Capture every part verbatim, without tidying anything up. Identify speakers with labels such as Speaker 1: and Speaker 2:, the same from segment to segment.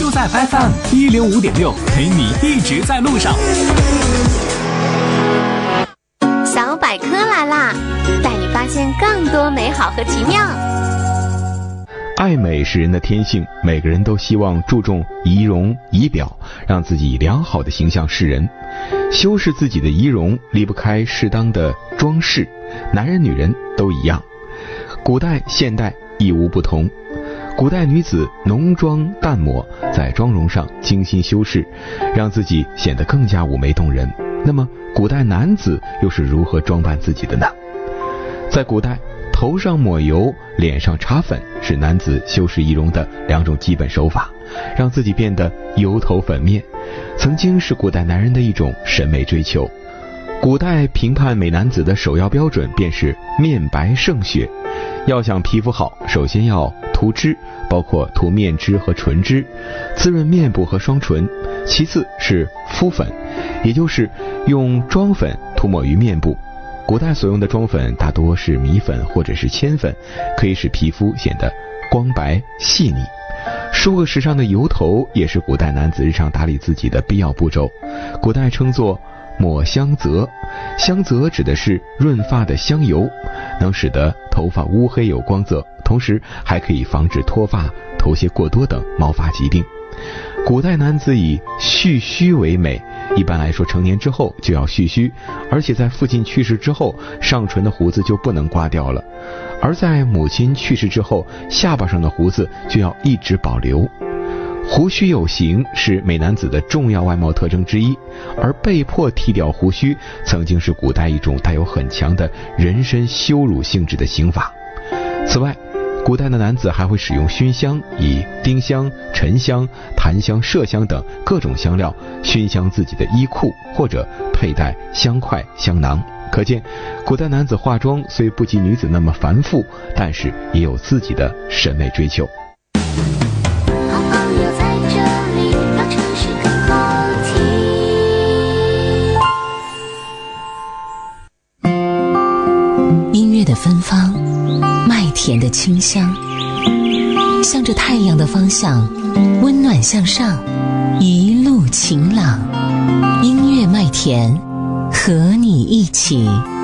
Speaker 1: 就在 F M 一零五点六，陪你一直在路上。
Speaker 2: 小百科来啦，带你发现更多美好和奇妙。
Speaker 3: 爱美是人的天性，每个人都希望注重仪容仪表，让自己良好的形象示人。修饰自己的仪容离不开适当的装饰，男人女人都一样，古代现代亦无不同。古代女子浓妆淡抹，在妆容上精心修饰，让自己显得更加妩媚动人。那么古代男子又是如何装扮自己的呢？在古代，头上抹油，脸上擦粉是男子修饰仪容的两种基本手法，让自己变得油头粉面，曾经是古代男人的一种审美追求。古代评判美男子的首要标准便是面白胜雪，要想皮肤好，首先要涂脂，包括涂面脂和唇脂，滋润面部和双唇。其次是敷粉，也就是用妆粉涂抹于面部。古代所用的妆粉大多是米粉或者是铅粉，可以使皮肤显得光白细腻。梳个时尚的油头也是古代男子日常打理自己的必要步骤，古代称作抹香泽。香泽指的是润发的香油，能使得头发乌黑有光泽，同时还可以防止脱发、头屑过多等毛发疾病。古代男子以蓄须为美，一般来说成年之后就要蓄须，而且在父亲去世之后，上唇的胡子就不能刮掉了，而在母亲去世之后，下巴上的胡子就要一直保留。胡须有型是美男子的重要外貌特征之一，而被迫剃掉胡须曾经是古代一种带有很强的人身羞辱性质的刑罚。此外，古代的男子还会使用熏香，以丁香、沉香、檀香、麝香等各种香料熏香自己的衣裤，或者佩戴香块、香囊。可见古代男子化妆虽不及女子那么繁复，但是也有自己的审美追求。
Speaker 2: 好朋友在这里，让城市更好
Speaker 4: 听。音乐的芬芳，麦田的清香，向着太阳的方向，温暖向上，一路晴朗。音乐麦田，和你一起。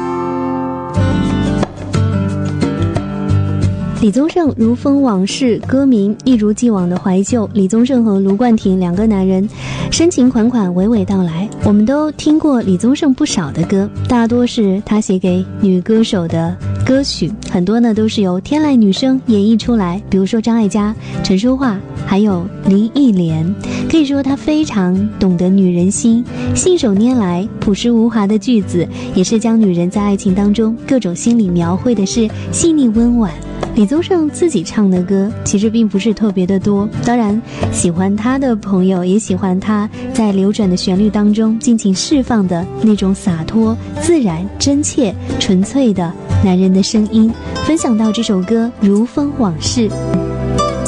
Speaker 5: 李宗盛如风往事，歌名一如既往的怀旧。李宗盛和卢冠廷两个男人深情款款，娓娓道来。我们都听过李宗盛不少的歌，大多是他写给女歌手的歌曲，很多呢都是由天籁女声演绎出来，比如说张艾嘉、陈淑桦，还有林忆莲。可以说他非常懂得女人心，信手拈来朴实无华的句子，也是将女人在爱情当中各种心理描绘的是细腻温婉。李宗盛自己唱的歌其实并不是特别的多，当然喜欢他的朋友也喜欢他在流转的旋律当中尽情释放的那种洒脱、自然、真切、纯粹的男人的声音。分享到这首歌《如风往事》。